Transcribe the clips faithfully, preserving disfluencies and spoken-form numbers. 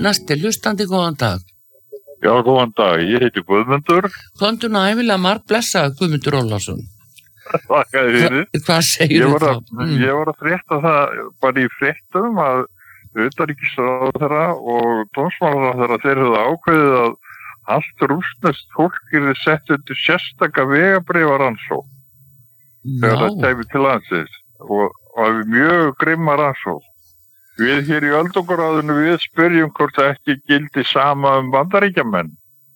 Næsti hlustandi, góðan dag. Já, góðan dag. Ég heiti Guðmundur. Komdu nú æfilega marg blessaður, Guðmundur Ólafsson. Þakkaði fyrir. Hva, hvað segir þú þá? Mm. Ég var að frétta það bara í fréttum að utanríkisráðherra og dómsmálaráðherra þeir höfðu ákveðið að allt rússneskt fólk er sett undir sérstaka vegabréfarannsókn þegar það kemur til landsins og, og það er mjög grimma rannsókn. Við hér í öldungaráðinu við spyrjum hvort það ekki gildi sama um Bandaríkjamenn.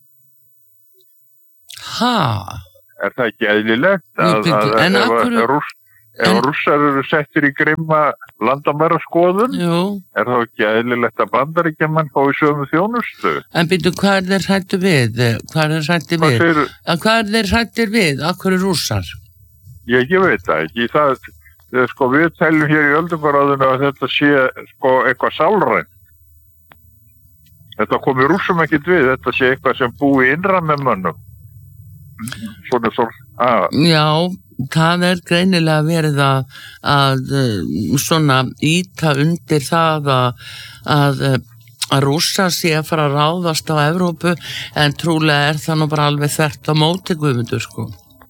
Ha? Er það ekki eðlilegt að, að, að ef, hverju... ef, rúss, ef en... rússar eru settir í grimma landamæraskoðun, Jú. Er það ekki eðlilegt að Bandaríkjamenn fái sömu þjónustu? En býttu, hvað er þeir hrættu við? Hvað er þeir hrættu við? Þeir... Hvað er þeir hrættir við? Akkur er rússar? Ég, ég veit það ekki. Það, sko, við teljum hér í öldungaráðinu að þetta sé sko, eitthvað sálrænt. Þetta komi rússum ekkert við. Þetta sé eitthvað sem búi innra með mönnum. Svona svona. Ah. Já, það er greinilega verið að, að svona íta undir það að, að, að rússar sé að fara að ráðast á Evrópu en trúlega er það nú bara alveg þvert á móti, Guðmundur, sko.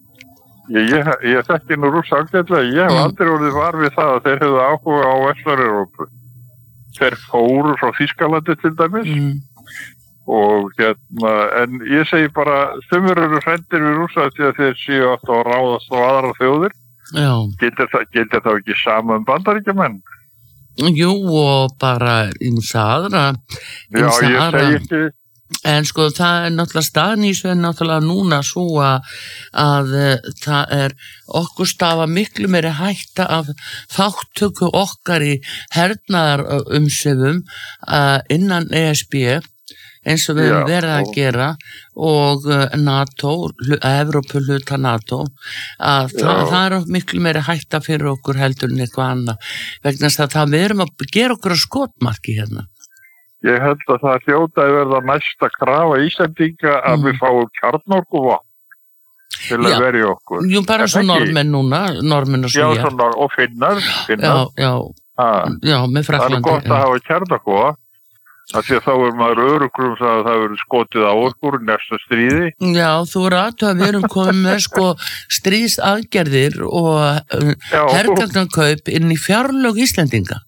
Ég, ég, ég þekki nú rússa ágætlega, ég hef mm. aldrei orðið var við það að þeir hefðu áhuga á Vestur-Evrópu. Þeir fóru frá Þýskalandi til dæmis mm. og hérna, en ég segi bara, sumur eru hræddir við rússa því að þeir séu alltaf að ráðast á aðra þjóðir. Já. Getur það, getur það ekki sama um Bandaríkjamenn? Jú, og bara ýmsa aðra. Já, ég segi ekki. En sko það er náttúrulega staðnýsu en náttúrulega núna svo að, að það er okkur stafa miklu meiri hætta af þáttöku okkar í hernaðarumsöfum uh, innan E S B eins og við höfum verið að gera og NATO, Evrópu hluta NATO að það, það er miklu meiri hætta fyrir okkur heldur en eitthvað annað vegna þess að það við erum að gera okkur á skotmarki hérna. Ég held að það hljóta að verða næsta krafa Íslendinga að mm. við fáum kjarnorkuvopn til að verja okkur. Jú, bara svo normenn núna, normenn og Svíar. Já, svo og finnar. finnar. Já, já, já, með Frakklandi. Það er gott að hafa kjarnorkuvopn, af því að þá er maður öruggur um það að það verður skotið á okkur næsta stríði. Já, þú er aðtöð að við erum komið með sko stríðsaðgerðir og hergagnarkaup inn í fjárlög Íslendinga.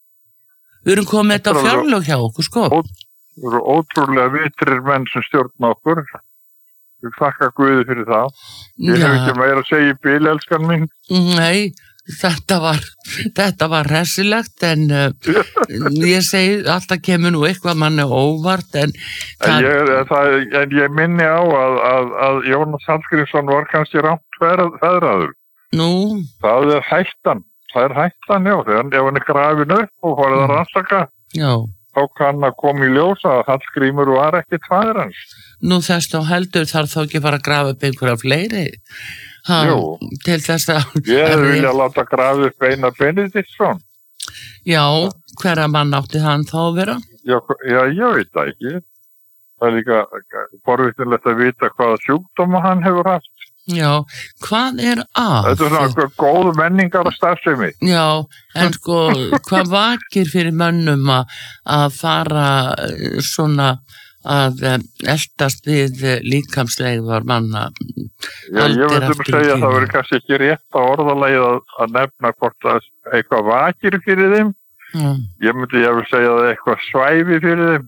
Við erum komið þetta fjárlög hjá okkur, sko. Það eru ótrúlega vitrir menn sem stjórna okkur. Við þakka Guði fyrir það. Ég hef ekki meira að segja í bíl, elskan mín. Nei, þetta var, þetta var hressilegt, en uh, ég segi, alltaf kemur nú eitthvað manni óvart, en... En ég, það, en ég minni á að, að, að Jónas Hallgrímsson var kannski rámt feðraður. Nú? Það er hættan. Það er hættan, já, þegar ef hann er grafin upp og farið að rannsaka, já. Þá kann að koma í ljós að Hallgrímur var ekkert faðir hans. Nú þess þá heldur þarf þá ekki fara að grafa upp einhverja fleiri? Ha, Jú. Til þess að... Ég hefði viljað láta grafa upp Einar Benediktsson. Já, hverja mann átti hann þá að vera? Já, já, ég veit það ekki. Það er líka forvitinlegt að vita hvaða sjúkdóma hann hefur haft. Já, hvað er að? Þetta er svona góð menningar og starfsemi. Já, en sko, hvað vakir fyrir mönnum að fara svona að eltast við líkamsleifar manna? Já, ég veit um að segja að það verður kannski ekki rétt á orðalagið að, að nefna hvort að eitthvað vakir fyrir þeim. Já. Ég myndi ég vil segja að eitthvað svæfi fyrir þeim.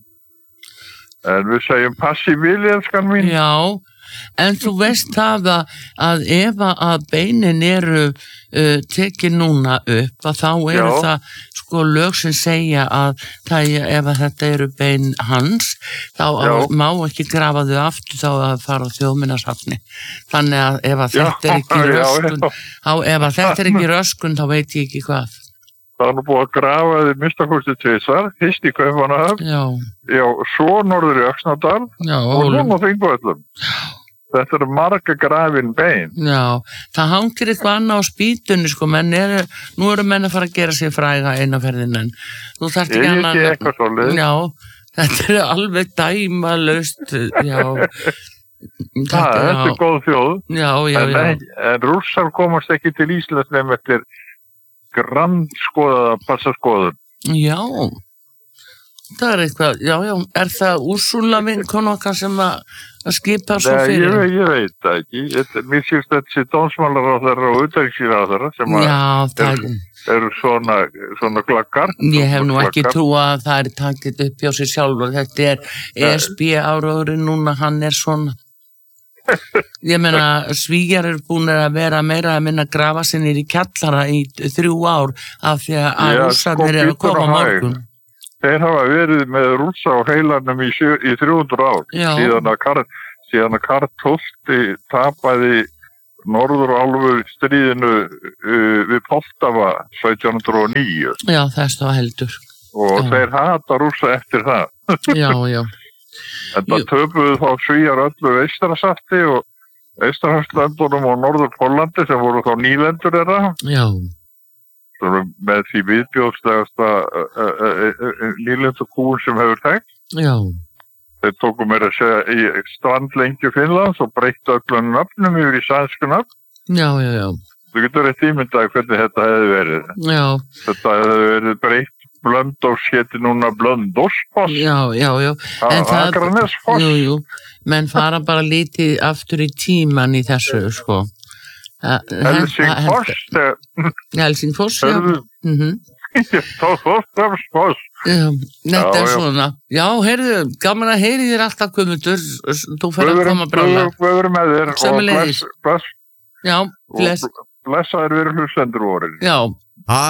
En við segjum passi vilji, elskan mín. Já. En þú veist það að, að ef að beinin eru uh, tekin núna upp að þá eru Já. Það sko lög sem segja að það, ef að þetta eru bein hans þá að, má ekki grafa þau aftur þá að fara á þjóðminjasafni. Þannig að ef að þetta er ekki röskun, á, ef að þetta er ekki röskun þá veit ég ekki hvað. Það er nú búið að grafa þið minnstakosti tvisvar, fyrst í Kaupmannahöfn, já. Já, svo norður í Öxnadal já, og núna á Þingvöllum. Þetta eru marga grafin bein. Já, það hangir eitthvað annað á spýtunni, sko, menn eru, nú eru menn að fara að gera sér fræga einaferðin, en þú þarft ekki annað... Ég ekki eitthvað svolítið. Já, þetta er alveg dæmalaust, já... Það, þetta er góð þjóð. Já, já, en, já. En rússar komast ekki til Íslands nefn eftir grannskoðaða passaskoðun. Já. það er eitthvað, já, já, er það Úrsúla vinkona okkar sem að, að skipa svo Nei, fyrir? ég, ég veit það ekki. Ég, mér sést þessi dómsmálaráðherra og utanríkisráðherra sem að Já, það eru, eru svona, svona glaggar. Ég hef nú ekki glaggar. trú að það er takið upp hjá sér sjálfur. Þetta er E S B áraðurinn núna, hann er svona. Ég meina, Svíjar eru búin að vera meira að minna grafa sinni í kjallara í þrjú ár af því að Já, rússarnir sko, eru að koma á bíddu nú hæg. morgun. Þeir hafa verið með rússa á heilanum í, sjö, í þrjú hundruð ár. Já. Síðan að Karl, síðan að Karl tólfti tapaði norðurálfu stríðinu uh, við Poltava sautján hundruð og níu. Já, þess þá heldur. Og Já. þeir hata rússa eftir það. Já, já. Þetta Jú. töpuðu þá Svíjar öllu Eistarasafti og Eistarhafslöndunum og Norður-Póllandi sem voru þá nýlendur þeirra. Já, Með því viðbjóðslegasta uh, uh, uh, nýlendukúun sem hefur þekkt. já, Þeir tóku mér að segja í strandlengju Finnlands og breyttu öllum nöfnum yfir í sænsku nöfn. já, já, já, Þú getur eitt ímyndað hvernig þetta hefði verið. já, Þetta hefði verið breytt Blöndós héti núna Blöndósfoss. já, já, já. En það, Akranesfoss. jú, jú, menn fara bara lítið aftur í tíman í þessu, sko. Helsingfoss. Helsingfoss, já. Mhm. Þóttafsfoss. Já, þetta Já, er já. svona. Já, heyrðu, gaman að heyri þér alltaf Guðmundur, þú fer að koma bráðlega. Við verum með þér og Sömuleiðis. bless, bless, Já, bless, og blessaður verið hlustendur vorin. já.